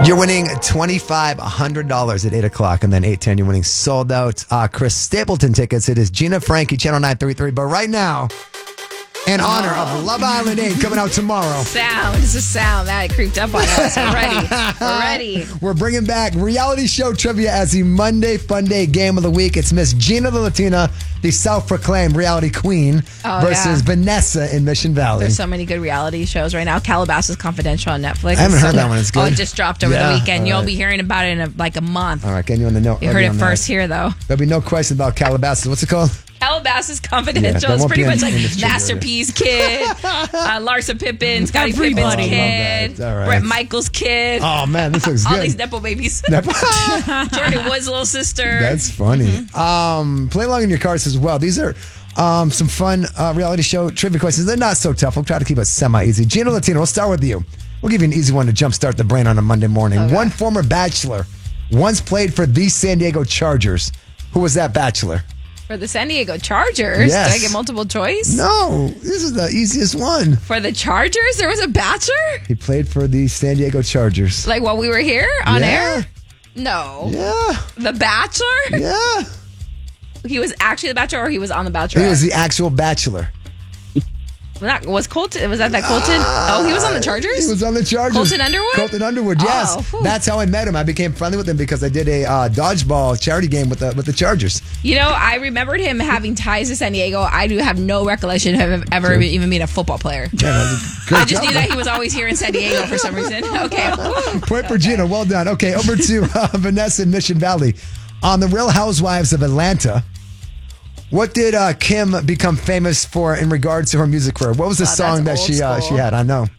You're winning $2,500 at 8 o'clock, and then 8:10 you're winning sold out Chris Stapleton tickets. It is Gina Frankie, Channel 933. But right now, in honor of Love Island 8 coming out tomorrow. Sound. It's a sound that creeped up on us. We're ready. We're ready. We're bringing back reality show trivia as the Monday Fun Day game of the week. It's Miss Gina the Latina, the self-proclaimed reality queen, versus Vanessa in Mission Valley. There's so many good reality shows right now. Calabasas Confidential on Netflix. I haven't heard that one. It's good. Oh, it just dropped over the weekend. You'll be hearing about it in a month. All right, getting you on the note. You heard it first here, though. There'll be no question about Calabasas. What's it called? Calabasas Confidential. Yeah, It's pretty much like industry, Masterpiece Kid, Larsa Pippen, Scottie Pippen's kid, All right. Bret Michael's kid. Oh, man, this looks good. All these Nepo babies. Jordan Wood's little sister. That's funny. Play along in your cars as well. These are some fun reality show trivia questions. They're not so tough. We'll try to keep it semi-easy. Gina Latino, we'll start with you. We'll give you an easy one to jumpstart the brain on a Monday morning. Okay. One former bachelor once played for the San Diego Chargers. Who was that bachelor? For the San Diego Chargers? Yes. Did I get multiple choice? No, this is the easiest one. For the Chargers? There was a bachelor? He played for the San Diego Chargers. Like while we were here on air? No. Yeah. The Bachelor? Yeah. He was actually the Bachelor or he was on the Bachelor? He was the actual bachelor. Was Colton? Was that Colton? Oh, he was on the Chargers? He was on the Chargers. Colton Underwood? Colton Underwood, yes. Oh, that's how I met him. I became friendly with him because I did a dodgeball charity game with the Chargers. You know, I remembered him having ties to San Diego. I do have no recollection of him ever even being a football player. Yeah, I just knew that he was always here in San Diego for some reason. Okay. Point for Gina. Well done. Okay, over to Vanessa in Mission Valley. On The Real Housewives of Atlanta, what did Kim become famous for in regards to her music career? What was the song that she had? I know.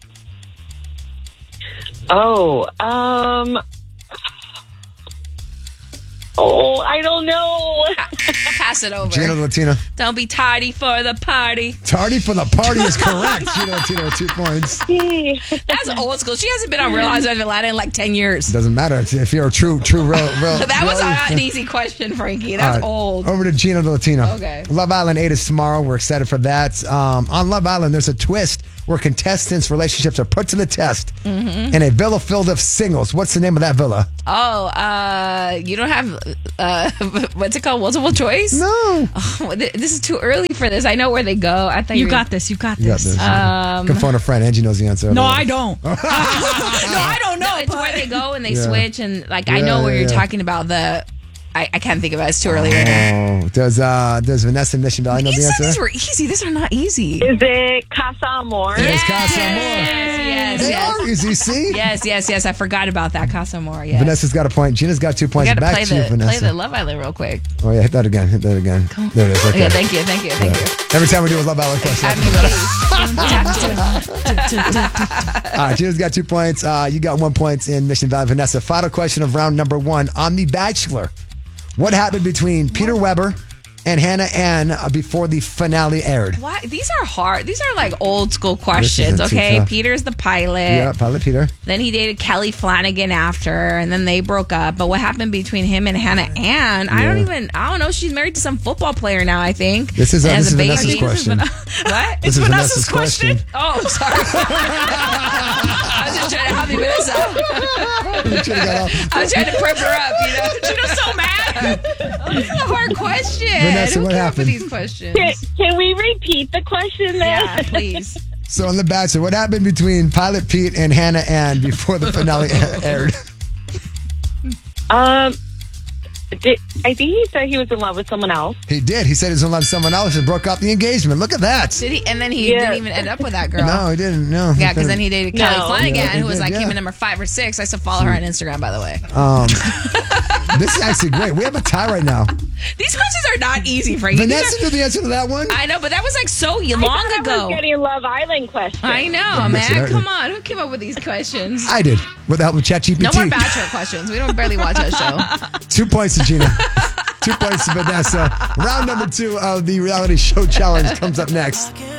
I don't know. Pass it over. Gina Latina. Don't be tardy for the party. Tardy for the party is correct. Gina Latina with 2 points. That's old school. She hasn't been on Real Housewives of Atlanta in like 10 years. Doesn't matter if you're a true real. That was not an easy question, Frankie. That's old. Over to Gina Latina. Okay. Love Island 8 is tomorrow. We're excited for that. On Love Island, there's a twist where contestants' relationships are put to the test in a villa filled of singles. What's the name of that villa? Oh, you don't have, what's it called? Multiple choice? No. Oh, this is too early for this. I know where they go. I thought You got this. You got this. Can phone a friend. Angie knows the answer. No, I don't. No, I don't know. It's where they go and they switch, and I know where you're talking about. I can't think of it. It's too early right now. Does Vanessa in Mission Valley know the answer? These were easy. These are not easy. Is it Casa Amor? It is Casa Amor. Yes. They are easy, see? Yes. I forgot about that. Casa Amor, yes. Vanessa's got a point. Gina's got 2 points. You got to Back to you, play Vanessa. the Love Island real quick. Oh, yeah. Hit that again. There it is. Okay. Yeah, thank you. Every time we do a Love Island question. All right, Gina's got 2 points. You got 1 point in Mission Valley. Vanessa, final question of round number 1. On The Bachelor, what happened between Peter Weber and Hannah Ann before the finale aired? Why? These are hard. These are like old school questions, okay? Peter's the pilot. Yeah, pilot Peter. Then he dated Kelly Flanagan after, and then they broke up. But what happened between him and Hannah Ann? I don't know. She's married to some football player now, I think. This is Vanessa's question. What? This is Vanessa's question. Oh, sorry. I was just trying to help you, Vanessa. I was trying to prep her up, She was so mad. Oh, this is a hard question. Vanessa, what happened? These questions. Can we repeat the question then? Yeah, please. So on The Bachelor, what happened between Pilot Pete and Hannah Ann before the finale aired? I think he said he was in love with someone else. He did. He said he was in love with someone else and broke up the engagement. Look at that. Did he? And then he didn't even end up with that girl. No, he didn't. No. Yeah, because then he dated Kelly Flanagan, he who was did, like him at number 5 or 6. I still follow her on Instagram, by the way. This is actually great. We have a tie right now. These questions are not easy, Frankie. Vanessa knew the answer to that one. I know, but that was like so long ago. I was getting Love Island questions. I know, man. Come on. Who came up with these questions? I did, with the help of ChatGPT. No more Bachelor questions. We don't barely watch that show. 2 points to Gina. 2 points to Vanessa. Round number 2 of the reality show challenge comes up next.